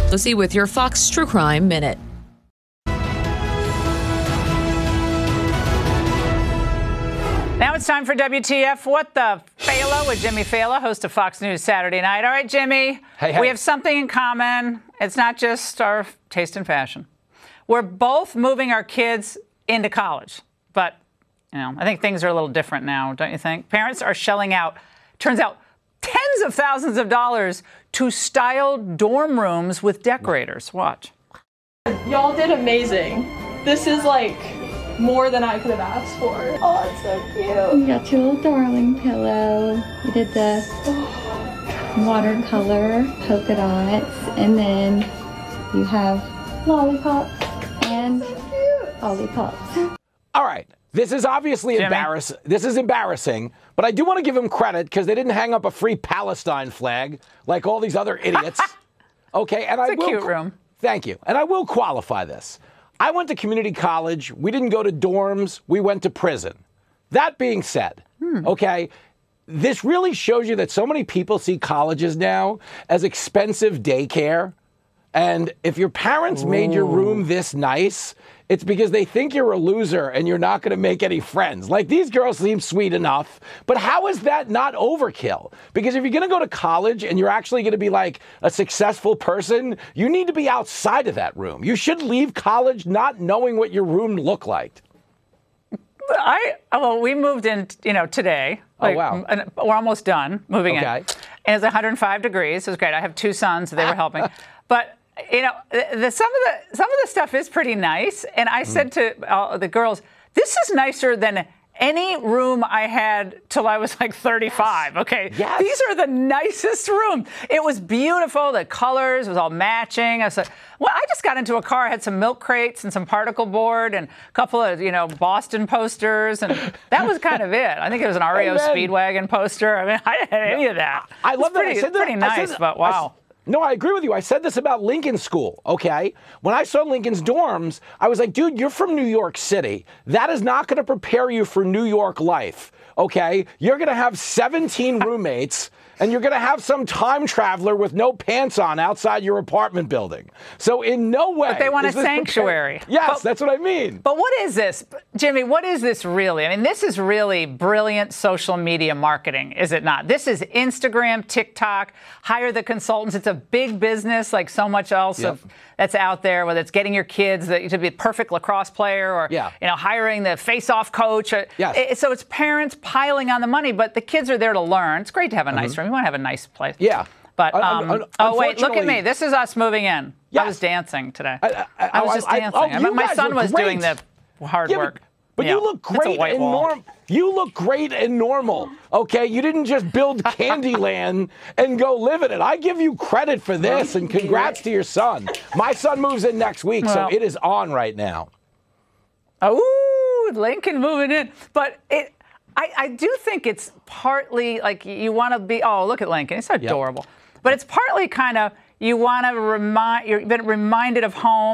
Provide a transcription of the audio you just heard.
Lucy with your Fox True Crime Minute. Now it's time for WTF What the Fela with Jimmy Fallon, host of Fox News Saturday Night. All right, Jimmy, Hey. We have something in common. It's not just our taste in fashion. We're both moving our kids into college. But, I think things are a little different now, don't you think? Parents are shelling out, turns out, tens of thousands of dollars to style dorm rooms with decorators. Watch. Y'all did amazing. This is more than I could have asked for. Oh, it's so cute. You got your little darling pillow. You did the watercolor polka dots, and then you have lollipops and lollipops. All right. This is obviously embarrassing. This is embarrassing, but I do want to give them credit because they didn't hang up a free Palestine flag like all these other idiots. Okay, and It's a cute room. Thank you. And I will qualify this. I went to community college. We didn't go to dorms. We went to prison. That being said, okay, this really shows you that so many people see colleges now as expensive daycare. And if your parents made your room this nice, it's because they think you're a loser and you're not going to make any friends. Like, these girls seem sweet enough, but how is that not overkill? Because if you're going to go to college and you're actually going to be like a successful person, you need to be outside of that room. You should leave college not knowing what your room looked like. We moved in, today. Oh, wow. And we're almost done moving in. Okay. And it's 105 degrees. It was great. I have two sons. They were helping. But, some of the stuff is pretty nice. And I said to the girls, this is nicer than any room I had till I was like 35. Yes. Okay. Yes. These are the nicest rooms. It was beautiful. The colors was all matching. I said, I just got into a car. I had some milk crates and some particle board and a couple of, Boston posters. And that was kind of it. I think it was an REO Speedwagon poster. I mean, I didn't have any of that. I love that. Pretty, pretty nice, but wow. No, I agree with you. I said this about Lincoln School, okay? When I saw Lincoln's dorms, I was like, dude, you're from New York City. That is not going to prepare you for New York life, okay? You're going to have 17 roommates, and you're going to have some time traveler with no pants on outside your apartment building. So in no way. But they want a sanctuary. Yes, that's what I mean. But what is this? Jimmy, what is this really? I mean, this is really brilliant social media marketing, is it not? This is Instagram, TikTok, hire the consultants. It's a big business like so much else that's out there, whether it's getting your kids to be a perfect lacrosse player or hiring the face-off coach. Yes. So it's parents piling on the money, but the kids are there to learn. It's great to have a nice room. You want to have a nice place. Yeah. But, wait, look at me. This is us moving in. Yes. I was dancing today. I was just dancing. My son was doing the hard work. But you look great and normal. You look great and normal, okay? You didn't just build Candyland and go live in it. I give you credit for this, and congrats to your son. My son moves in next week, so it is on right now. Oh, Lincoln moving in. But I do think it's partly like you want to be, look at Lincoln. It's adorable. But it's partly kind of you want to you've been reminded of home.